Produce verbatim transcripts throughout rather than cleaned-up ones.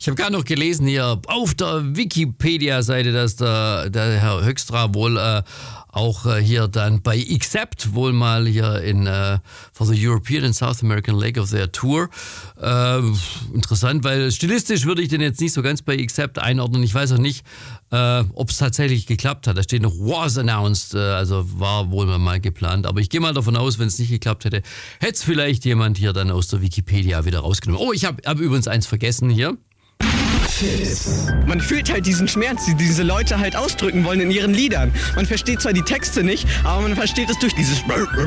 Ich habe gerade noch gelesen hier auf der Wikipedia-Seite, dass der, der Herr Höxtra wohl äh, auch äh, hier dann bei Accept wohl mal hier in uh, for the European and South American Leg of their Tour. Äh, interessant, weil stilistisch würde ich den jetzt nicht so ganz bei Accept einordnen. Ich weiß auch nicht, äh, ob es tatsächlich geklappt hat. Da steht noch was announced, äh, also war wohl mal geplant. Aber ich gehe mal davon aus, wenn es nicht geklappt hätte, hätte es vielleicht jemand hier dann aus der Wikipedia wieder rausgenommen. Oh, ich habe hab übrigens eins vergessen hier. Man fühlt halt diesen Schmerz, die diese Leute halt ausdrücken wollen in ihren Liedern. Man versteht zwar die Texte nicht, aber man versteht es durch dieses...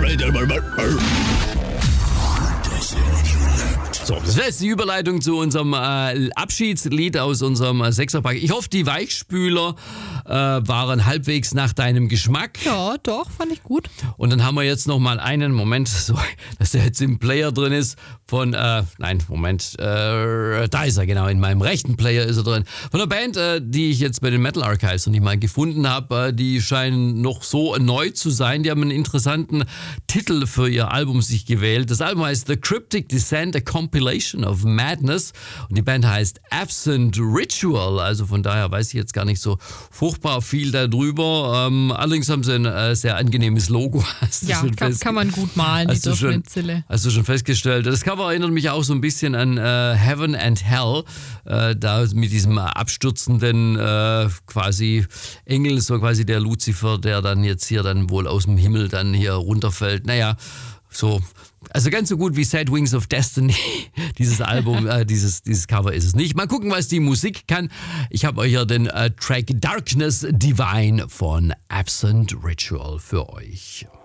So, das wäre jetzt die Überleitung zu unserem äh, Abschiedslied aus unserem äh, Sechserpack. Ich hoffe, die Weichspüler äh, waren halbwegs nach deinem Geschmack. Ja, doch, fand ich gut. Und dann haben wir jetzt noch mal einen Moment, so, dass der jetzt im Player drin ist, von, äh, nein, Moment, äh, da ist er, genau, in meinem rechten Player ist er drin. Von einer Band, äh, die ich jetzt bei den Metal Archives noch nicht mal gefunden habe, äh, die scheinen noch so neu zu sein. Die haben einen interessanten Titel für ihr Album sich gewählt. Das Album heißt The Cryptic Descent, a Compilation of Madness. Und die Band heißt Absent Ritual. Also von daher weiß ich jetzt gar nicht so furchtbar viel darüber. Ähm, allerdings haben sie ein äh, sehr angenehmes Logo. Hast du Ja, schon kann, fest- kann man gut malen, die Hast du, schon, Durchschnittszille. hast du schon festgestellt. Das Cover erinnert mich auch so ein bisschen an äh, Heaven and Hell. Äh, da mit diesem abstürzenden äh, quasi Engel, so quasi der Luzifer, der dann jetzt hier dann wohl aus dem Himmel dann hier runterfällt. Naja, so... Also ganz so gut wie Sad Wings of Destiny, dieses Album, äh, dieses, dieses Cover ist es nicht. Mal gucken, was die Musik kann. Ich habe euch hier den äh, Track Darkness Divine von Absent Ritual für euch.